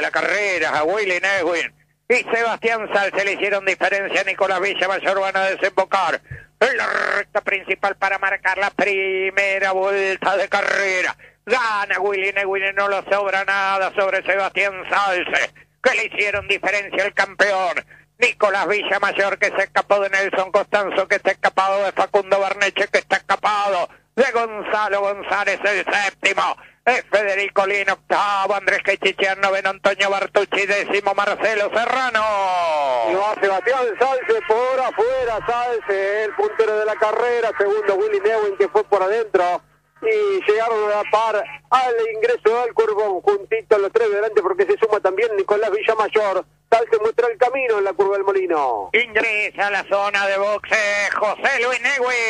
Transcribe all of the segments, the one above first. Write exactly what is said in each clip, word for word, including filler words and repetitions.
la carrera a Willy Neuwin y Sebastián Salce le hicieron diferencia. Nicolás Villamayor van a desembocar en la recta principal para marcar la primera vuelta de carrera. Gana Willy Neuwin y no lo sobra nada sobre Sebastián Salce, que le hicieron diferencia al campeón. Nicolás Villamayor, que se escapó de Nelson Costanzo, que está escapado de Facundo Barneche, que está escapado de Gonzalo González, el séptimo. Es Federico Lino, octavo, Andrés Quechichian, noveno, Antonio Bartucci, décimo, Marcelo Serrano. Y va Sebastián Salce por afuera, Salce, el puntero de la carrera, segundo Willy Neuwin, que fue por adentro, y llegaron a la par al ingreso del curvón, juntito los tres de delante, porque se suma también Nicolás Villamayor. Salce muestra el camino en la curva del Molino. Ingresa a la zona de boxe José Luis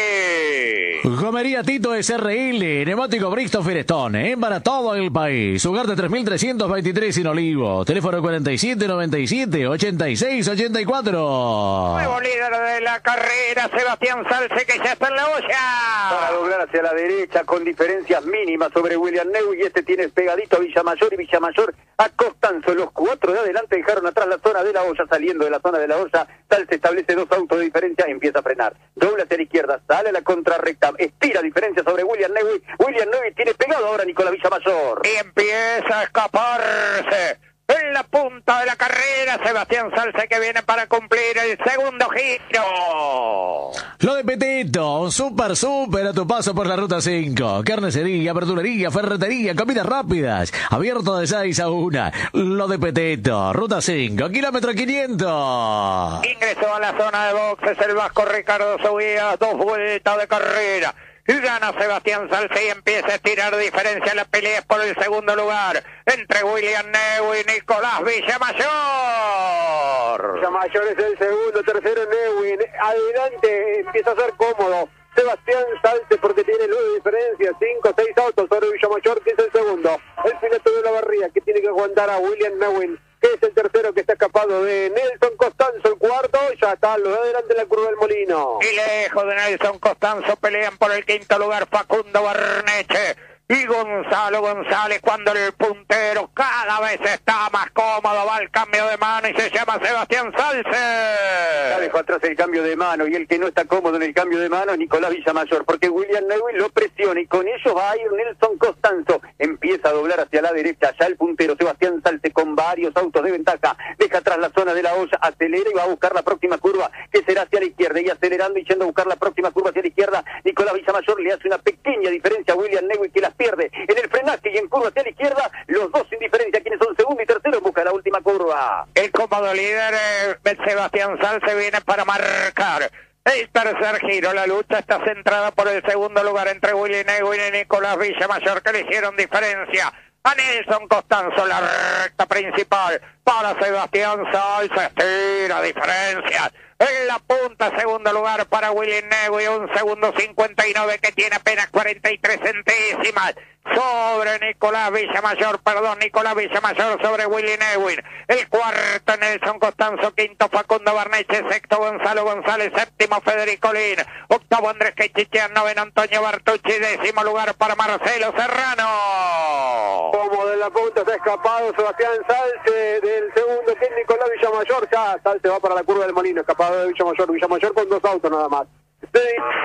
Neuwin. Gomería Tito S R L, neumático Bristol Firestone, ¿eh? Para todo el país. Hogar de tres mil trescientos veintitrés sin Olivo. Teléfono cuarenta y siete noventa y siete ochenta y seis ochenta y cuatro. Nuevo líder de la carrera, Sebastián Salce, que ya está en la olla. Para doblar hacia la derecha con diferencias mínimas sobre William Neuwin, y este tiene pegadito a Villamayor, y Villamayor a Costanzo. Los cuatro de adelante dejaron atrás la zona de la olla. Saliendo de la zona de la olla, Salce establece dos autos de diferencia, empieza a frenar, dobla hacia la izquierda, sale a la contrarrecta, estira diferencia sobre William Neuwin. William Neuwin tiene pegado ahora a Nicolás Villamayor. Y empieza a escaparse en la punta de la carrera Sebastián Salce, que viene para cumplir el segundo giro. Lo de Petito, un super super a tu paso por la ruta cinco. Carnicería, verdulería, ferretería, comidas rápidas. Abierto de seis a una. Lo de Petito, ruta cinco, kilómetro quinientos. Ingresó a la zona de boxes el vasco Ricardo Subías, dos vueltas de carrera. Y gana Sebastián Salce y empieza a estirar diferencia. La pelea es por el segundo lugar entre William Neuwin y Nicolás Villamayor. Villamayor es el segundo, tercero Neuwin. Adelante, empieza a ser cómodo Sebastián Salce, porque tiene nueve diferencias, cinco, seis autos sobre Villamayor, que es el segundo. El piloto de la barría, que tiene que aguantar a William Neuwin, que es el tercero, que está escapado de Nelson Costanzo, el cuarto. Ya está lo de adelante en la curva del Molino. Y lejos de Nelson Costanzo pelean por el quinto lugar Facundo Barneche y Gonzalo González, cuando el puntero cada vez está más cómodo, va al cambio de mano y se llama Sebastián Salce. Ya dejó atrás el cambio de mano, y el que no está cómodo en el cambio de mano es Nicolás Villamayor, porque William Neuwin lo presiona y con ello va a ir Nelson Costanzo. Empieza a doblar hacia la derecha, ya el puntero Sebastián Salce con varios autos de ventaja, deja atrás la zona de la olla, acelera y va a buscar la próxima curva, que será hacia la izquierda, y acelerando y yendo a buscar la próxima curva hacia la izquierda, Nicolás Villamayor le hace una pequeña diferencia a William Neuwin, que las pierde en el frenaje y en curva hacia la izquierda. Los dos sin diferencia, quienes son segundo y tercero, en busca de la última curva. El cómodo líder eh, Sebastián Salce viene para marcar el tercer giro. La lucha está centrada por el segundo lugar entre Willy Neuwin y Nicolás Villamayor, que le hicieron diferencia a Nelson Costanzo. La recta principal para Sebastián Salce, estira diferencias en la punta. Segundo lugar para Willy Neuwin, un segundo cincuenta y nueve, que tiene apenas cuarenta y tres centésimas sobre Nicolás Villamayor, perdón, Nicolás Villamayor sobre Willy Neuwin. El cuarto Nelson Costanzo, quinto Facundo Barneche, sexto Gonzalo González, séptimo Federico Lin, octavo Andrés Quechichian, noveno Antonio Bartucci, décimo lugar para Marcelo Serrano. Como de la punta se ha escapado Sebastián Salce del segundo, que es Nicolás Villamayor. Ya Salce va para la curva del Molino, escapado de Villamayor, Villamayor con dos autos nada más de,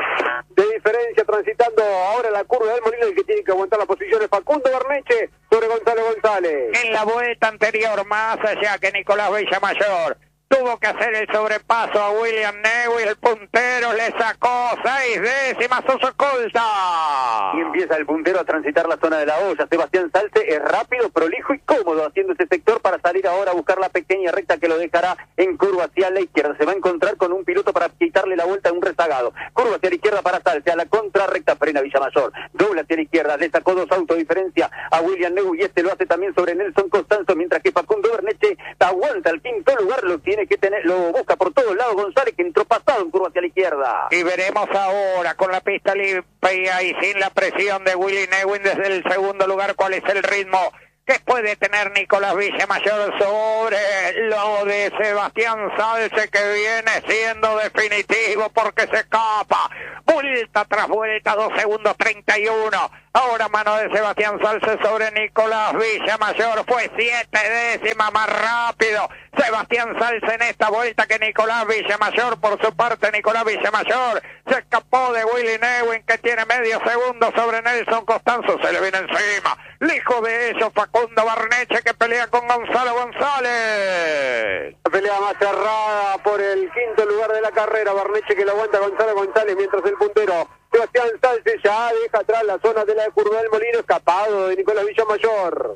de diferencia, transitando ahora la curva del Molino. El que tiene que aguantar la posición es Facundo Barneche sobre Gonzalo González. En la vuelta anterior, más allá que Nicolás Villamayor tuvo que hacer el sobrepaso a William Neuwin, el puntero le sacó seis décimas a su escolta. Y empieza el puntero a transitar la zona de la olla. Sebastián Salce es rápido, prolijo y cómodo haciendo ese sector para salir ahora a buscar la pequeña recta que lo dejará en curva hacia la izquierda. Se va a encontrar con un piloto para quitarle la vuelta a un rezagado. Curva hacia la izquierda para Salce, a la contrarrecta frena Villamayor. Dobla hacia la izquierda, le sacó dos autos de diferencia a William Neuwin, y este lo hace también sobre Nelson Costanzo, mientras que Facundo Berneche aguanta el quinto lugar, lo tiene que tener, lo busca por todos lados González, que entró pasado en curva hacia la izquierda. Y veremos ahora, con la pista limpia y sin la presión de Willy Neuwin desde el segundo lugar, cuál es el ritmo que puede tener Nicolás Villamayor sobre lo de Sebastián Salce, que viene siendo definitivo porque se escapa. Vuelta tras vuelta, dos segundos treinta y uno. Ahora mano de Sebastián Salce sobre Nicolás Villamayor. Fue siete décimas más rápido Sebastián Salce en esta vuelta que Nicolás Villamayor. Por su parte, Nicolás Villamayor se escapó de Willy Neuwin, que tiene medio segundo sobre Nelson Costanzo. Se le viene encima. Lejos de ellos, Facundo Barneche, que pelea con Gonzalo González. La pelea más cerrada por el quinto lugar de la carrera. Barneche que lo aguanta Gonzalo González, mientras el puntero Sebastián Salce ya deja atrás la zona de la curva del Molino, escapado de Nicolás Villamayor.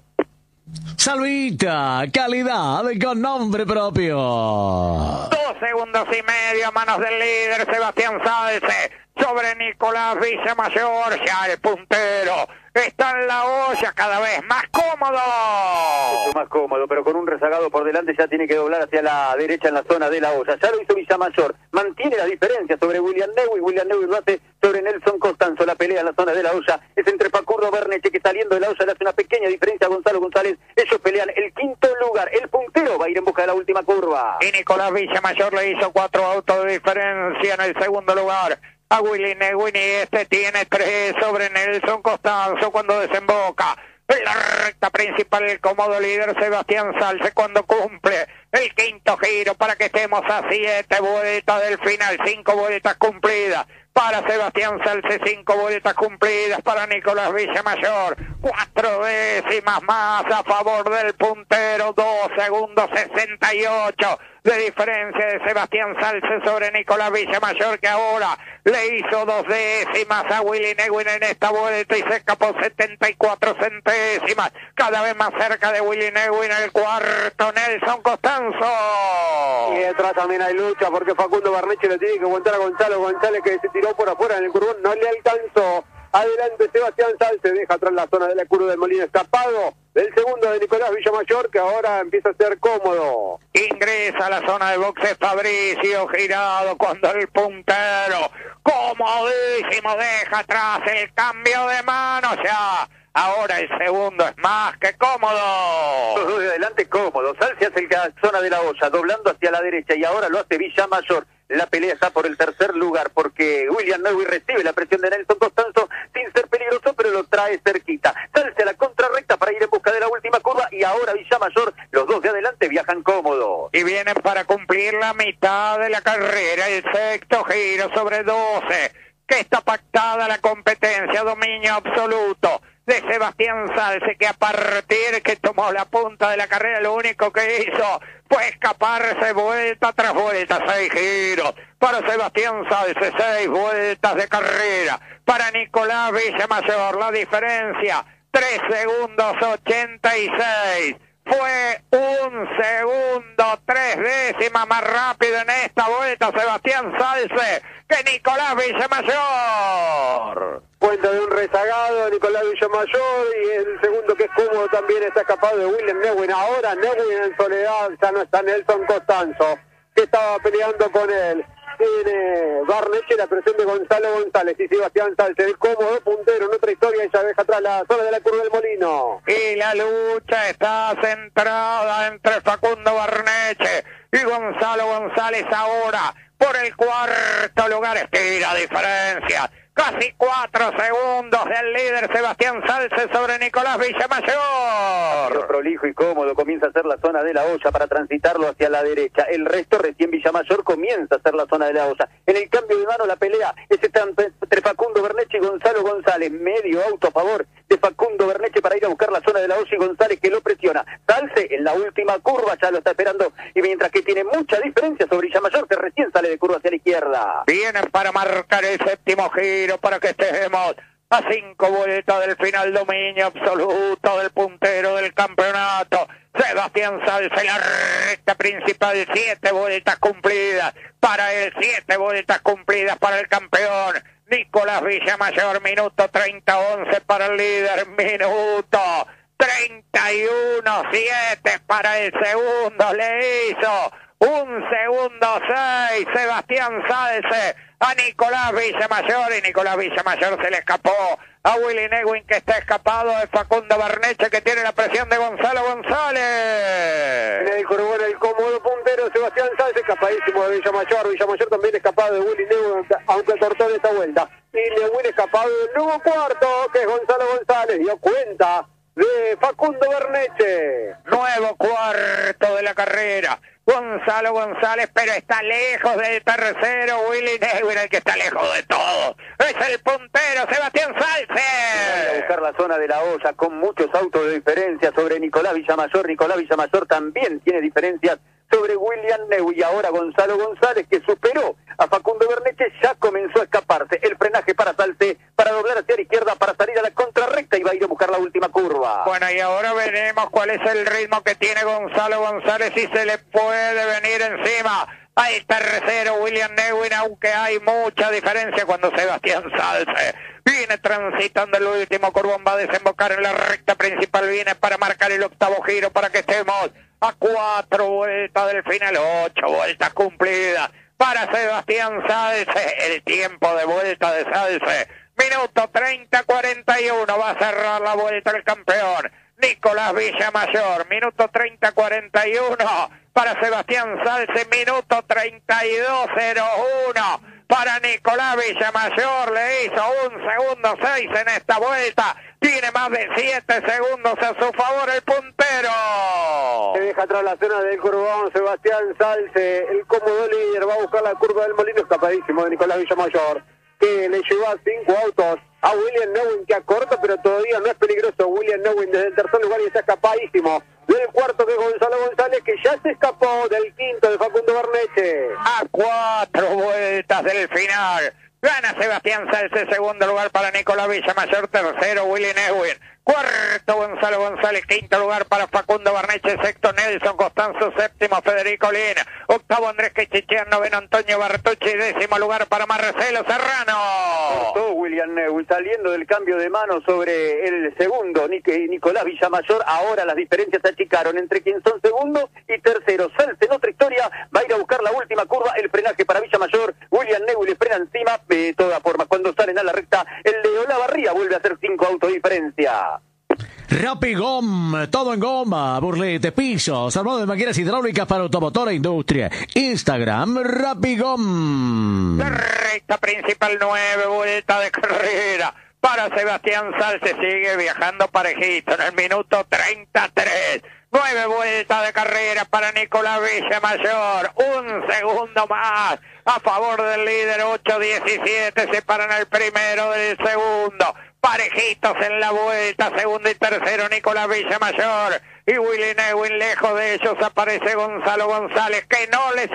Salvita, calidad con nombre propio. Dos segundos y medio a manos del líder Sebastián Salce sobre Nicolás Villamayor. Ya el puntero está en la olla, cada vez más cómodo. Mucho más cómodo, pero con un rezagado por delante ya tiene que doblar hacia la derecha en la zona de la olla. Ya lo hizo Villamayor. Mantiene la diferencia sobre William Neuwin. William Neuwin lo hace sobre Nelson Costanzo. La pelea en la zona de la olla es entre Facundo Barneche, que saliendo de la olla le hace una pequeña diferencia a Gonzalo González. Ellos pelean el quinto lugar. El puntero va a ir en busca de la última curva. Y Nicolás Villamayor le hizo cuatro autos de diferencia en el segundo lugar a Willy Neuwin, y este tiene tres sobre Nelson Costanzo cuando desemboca en la recta principal. El cómodo líder Sebastián Salce cuando cumple el quinto giro para que estemos a siete vueltas del final. Cinco vueltas cumplidas para Sebastián Salce, cinco vueltas cumplidas para Nicolás Villamayor. Cuatro décimas más a favor del puntero. Dos segundos sesenta y ocho de diferencia de Sebastián Salce sobre Nicolás Villamayor, que ahora le hizo dos décimas a Willy Neuwin en esta vuelta y se escapó setenta y cuatro centésimas. Cada vez más cerca de Willy Neuwin el cuarto, Nelson Costanzo. Y detrás también hay lucha porque Facundo Barneche le tiene que aguantar a Gonzalo González, que se tiró por afuera en el curvón, no le alcanzó. Adelante Sebastián Salce, deja atrás la zona de la curva del Molino, escapado del segundo de Nicolás Villamayor, que ahora empieza a ser cómodo. Ingresa a la zona de boxes Fabricio Girado cuando el puntero, comodísimo, deja atrás el cambio de manos ya. Ahora el segundo es más que cómodo. Los dos de adelante cómodo. Salce hace la zona de la olla, doblando hacia la derecha, y ahora lo hace Villamayor. La pelea está por el tercer lugar porque William Neuwin recibe la presión de Nelson Costanzo sin ser peligroso, pero lo trae cerquita. Salce a la contrarrecta para ir en busca de la última curva, y ahora Villamayor, los dos de adelante viajan cómodos. Y vienen para cumplir la mitad de la carrera, el sexto giro sobre doce, que está pactada la competencia, dominio absoluto de Sebastián Salce, que a partir que tomó la punta de la carrera, lo único que hizo fue escaparse vuelta tras vuelta. Seis giros para Sebastián Salce, seis vueltas de carrera para Nicolás Villamayor. La diferencia, tres segundos ochenta y seis. Fue un segundo, tres décimas más rápido en esta vuelta Sebastián Salce que Nicolás Villamayor. Cuenta de un rezagado Nicolás Villamayor, y el segundo, que es cómodo, también está escapado de William Neuwin. Ahora Neuwin en soledad, ya no está Nelson Costanzo, que estaba peleando con él. Tiene Barneche la presión de Gonzalo González y Sebastián Salce, el cómodo puntero en otra historia, y ya deja atrás la zona de la curva del Molino. Y la lucha está centrada entre Facundo Barneche y Gonzalo González ahora por el cuarto lugar. Estira diferencia, casi cuatro segundos del líder Sebastián Salce sobre Nicolás Villamayor. Lo prolijo y cómodo comienza a ser la zona de la olla para transitarlo hacia la derecha. El resto recién Villamayor comienza a ser la zona de la olla. En el cambio de mano la pelea es entre Facundo Barneche y Gonzalo González. Medio auto a favor de Facundo Barneche para ir a buscar la zona de la olla, y González que lo presiona. Salce en la última curva ya lo está esperando, y mientras que tiene mucha diferencia sobre Villamayor, que recién sale de curva hacia la izquierda. Vienen para marcar el séptimo giro para que estemos a cinco vueltas del final, dominio absoluto del puntero del campeonato Sebastián Salce, la recta principal, siete vueltas cumplidas para él, siete vueltas cumplidas para el campeón Nicolás Villamayor. Minuto treinta once para el líder, minuto treinta y uno siete para el segundo. Le hizo un segundo seis Sebastián Salce a Nicolás Villamayor, y Nicolás Villamayor se le escapó a Willy Neuwin, que está escapado de Facundo Barneche, que tiene la presión de Gonzalo González. En el curvón el cómodo puntero primero Sebastián Sáenz, escapadísimo de Villamayor. Villamayor también escapado de Willy Neuwin, aunque cortó de esta vuelta. Y Neuwin escapado del nuevo cuarto, que es Gonzalo González. Dio cuenta de Facundo Berneche. Nuevo cuarto de la carrera. Gonzalo González, pero está lejos del tercero. Willy Neuwin, el que está lejos de todo. Es el puntero, Sebastián Salce. A buscar la zona de la olla con muchos autos de diferencia sobre Nicolás Villamayor. Nicolás Villamayor también tiene diferencias sobre William Neuwin. Y ahora Gonzalo González, que superó a Facundo Berneche, ya comenzó a escaparse. El frenaje para Salce, para doblar hacia la izquierda, para salir a la contrarrecta y va a ir a buscar la última curva. Bueno, y ahora veremos cuál es el ritmo que tiene Gonzalo González, si se le puede venir encima al tercero William Neuwin, aunque hay mucha diferencia cuando Sebastián Salce viene transitando el último curvón, va a desembocar en la recta principal, viene para marcar el octavo giro para que estemos a cuatro vueltas del final, ocho vueltas cumplidas para Sebastián Salce. El tiempo de vuelta de Salce, minuto treinta cuarenta y uno, va a cerrar la vuelta el campeón Nicolás Villamayor. Minuto treinta cuarenta y uno para Sebastián Salce, minuto treinta y dos cero uno para Nicolás Villamayor. Le hizo un segundo seis en esta vuelta. Tiene más de siete segundos a su favor el puntero. Se deja atrás la zona del curvón Sebastián Salce. El cómodo líder va a buscar la curva del Molino, escapadísimo de Nicolás Villamayor, que le lleva cinco autos a William Neuwin, que acorta, pero todavía no es peligroso. William Neuwin desde el tercer lugar y está escapadísimo del cuarto, que es Gonzalo González, que ya se escapó del quinto de Facundo Berneche. A cuatro vueltas del final gana Sebastián Salce, segundo lugar para Nicolás Villamayor, tercero William Neuwin, cuarto Gonzalo González, quinto lugar para Facundo Berneche, sexto Nelson Costanzo, séptimo Federico Lina, octavo Andrés Quechichean, noveno Antonio Bartucci, décimo lugar para Marcelo Serrano. Todo William Neuwin saliendo del cambio de mano sobre el segundo Nicolás Villamayor. Ahora las diferencias se achicaron entre quien son segundo y tercero. Salce en otra historia va a ir a buscar la última curva, el frenaje para Villamayor. William Neuwin le frena encima. De todas formas, cuando salen a la recta, el de Olavarría vuelve a hacer cinco autos de diferencia. Rapigom, todo en goma, burletes, pisos, armado de máquinas hidráulicas para automotor e industria. Instagram, Rapigom. La recta principal, nueve vueltas de carrera para Sebastián Salce, sigue viajando parejito en el minuto treinta y tres. Nueve vueltas de carrera para Nicolás Villamayor, un segundo más a favor del líder, ocho diecisiete, separan al primero del segundo. Parejitos en la vuelta, segundo y tercero Nicolás Villamayor y Willy Neuwin. Lejos de ellos aparece Gonzalo González, que no les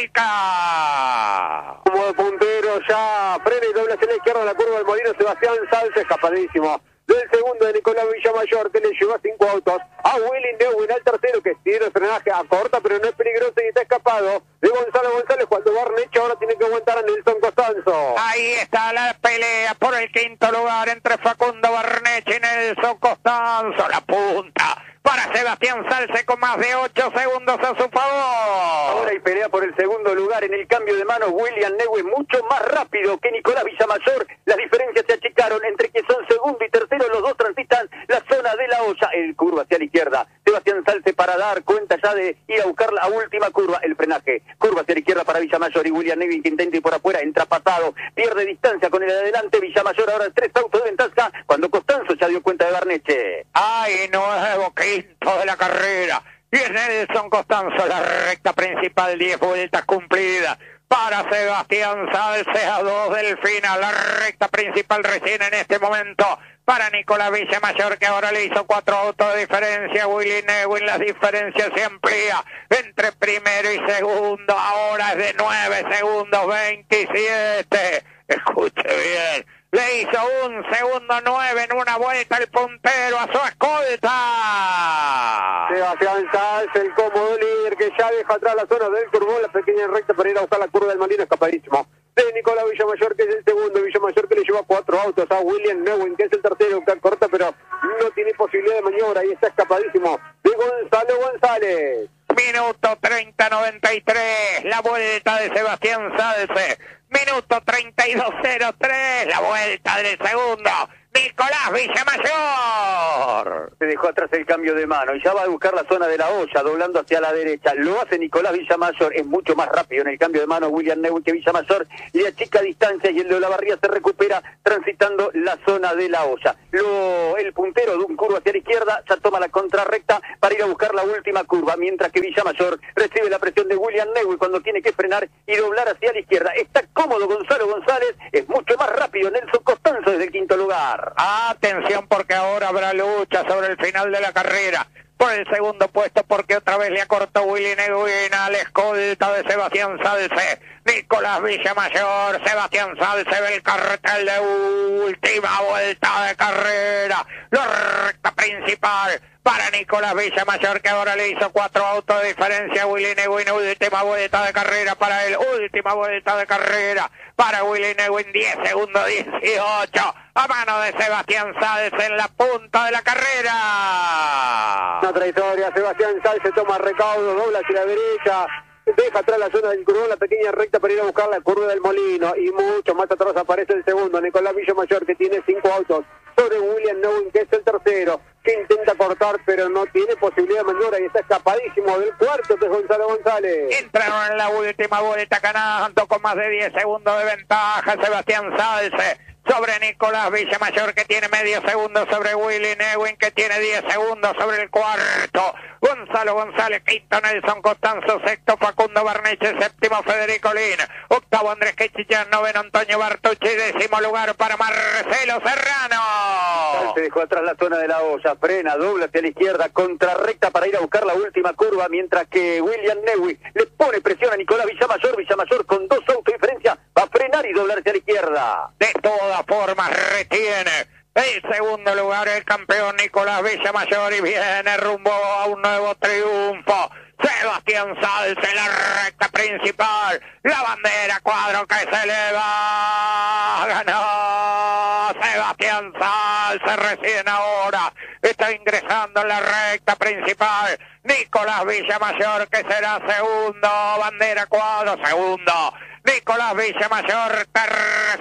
achica. Como de puntero ya, frena y dobla hacia la izquierda la curva del Molino. Sebastián Salce escapadísimo del segundo de Nicolás Villamayor, que le lleva cinco autos a Willy Neuwin, al tercero, que tiene el frenaje a corta, pero no es peligroso y está escapado de Gonzalo González, cuando Berneche ahora tiene que aguantar a Nelson Costanzo. Ahí está la pelea por el quinto lugar entre Facundo Berneche y Nelson Costanzo. La punta para Sebastián Salce con más de ocho segundos a su favor. Ahora hay pelea por el segundo lugar en el cambio de manos. William Neuwin mucho más rápido que Nicolás Villamayor. Las diferencias se achicaron entre que son segundo y tercero. Los dos transitan la zona de la olla. El curva hacia la izquierda. Sebastián Salce para dar cuenta ya de ir a buscar la última curva. El frenaje. Curva hacia la izquierda para Villamayor y William Neuwin, que intenta ir por afuera. Entra pasado. Pierde distancia con el de adelante. Villamayor ahora tres autos de ventaja cuando Costanzo ya dio cuenta de Berneche. ¡Ay, nuevo quinto de la carrera! Y es Nelson Costanzo, la recta principal, diez vueltas cumplidas para Sebastián Salce, a dos del final. La recta principal recién en este momento para Nicolás Villamayor, que ahora le hizo cuatro autos de diferencia. Willy Neuwin, las diferencias se amplía entre primero y segundo. Ahora es de nueve segundos, veintisiete. Escuche bien. Le hizo un segundo nueve en una vuelta el puntero a su escolta. Sebastián Salce, el cómodo líder, que ya deja atrás la zona del curvón, la pequeña recta para ir a buscar la curva del Molino, escapadísimo de Nicolás Villamayor, que es el segundo. Villamayor, que le lleva cuatro autos a William Neuwin, que es el tercero, que corta, pero no tiene posibilidad de maniobra y está escapadísimo de Gonzalo González. Minuto treinta noventa y tres, la vuelta de Sebastián Salce. Minuto treinta y dos cero tres, la vuelta del segundo Nicolás Villamayor. Se dejó atrás el cambio de mano y ya va a buscar la zona de la olla, doblando hacia la derecha. Lo hace Nicolás Villamayor, es mucho más rápido en el cambio de mano William Neuwin que Villamayor. Le achica distancia y el de Olavarría se recupera transitando la zona de la olla. Lo, el puntero de un curva hacia la izquierda ya toma la contrarrecta para ir a buscar la última curva, mientras que Villamayor recibe la presión de William Neuwin cuando tiene que frenar y doblar hacia la izquierda. Está cómodo Gonzalo González, es mucho más rápido Nelson Costanzo desde el quinto lugar. Atención porque ahora habrá lucha sobre el final de la carrera por el segundo puesto, porque otra vez le acortó Willy Neuwin al escolta de Sebastián Salce. Nicolás Villamayor, Sebastián Salce ve el cartel de última vuelta de carrera, la recta principal para Nicolás Villamayor, que ahora le hizo cuatro autos de diferencia a Willy Neuwin. Última vuelta de carrera para él, última vuelta de carrera para Willy Neuwin, diez segundos dieciocho, a mano de Sebastián Salce en la punta de la carrera. Una trayectoria, Sebastián Salce toma recaudo, dobla hacia la derecha, deja atrás la zona del curvón, la pequeña recta para ir a buscar la curva del Molino, y mucho más atrás aparece el segundo, Nicolás Villamayor, que tiene cinco autos sobre William Neuwin, que es el tercero, que intenta cortar pero no tiene posibilidad de maniobra y está escapadísimo del cuarto, que es Gonzalo González. Entraron en la última vuelta ganando con más de diez segundos de ventaja Sebastián Salce sobre Nicolás Villamayor, que tiene medio segundo sobre Willy Neuwin, que tiene diez segundos sobre el cuarto. Gonzalo González, quinto Nelson Costanzo, sexto Facundo Barneche, séptimo Federico Lin, octavo Andrés Quechichán, noveno Antonio Bartucci, décimo lugar para Marcelo Serrano. Se dejó atrás la zona de la olla, frena, dobla hacia la izquierda, contrarrecta para ir a buscar la última curva, mientras que William Neuwin le pone presión a Nicolás Villamayor. Villamayor con dos autos de diferencia va a frenar y doblar hacia la izquierda. De todas formas retiene el segundo lugar el campeón Nicolás Villamayor y viene rumbo a un nuevo triunfo Sebastián Salce en la recta principal, la bandera cuadro que se eleva, ganó Sebastián Salce recién ahora, está ingresando en la recta principal Nicolás Villamayor, que será segundo, bandera cuadro segundo, Nicolás Villamayor tercero.